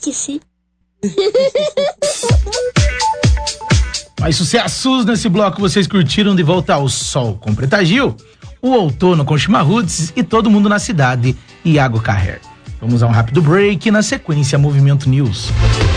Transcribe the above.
Esqueci. Mais sucessos nesse bloco, vocês curtiram De Volta ao Sol com Preta Gil, O Outono com Chimarruts e Todo Mundo na Cidade, Iago Carrer. Vamos a um rápido break e na sequência Movimento News.